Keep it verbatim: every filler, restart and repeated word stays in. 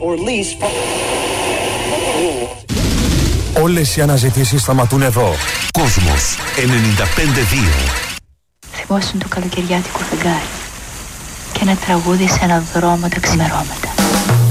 or lease. Όλες οι αναζητήσεις σταματούν εδώ. Κόσμος ενενήντα πέντε δύο. Θυμόσουν το καλοκαιριάτικο φεγγάρι και ένα τραγούδι σε ένα δρόμο τα ξημερώματα.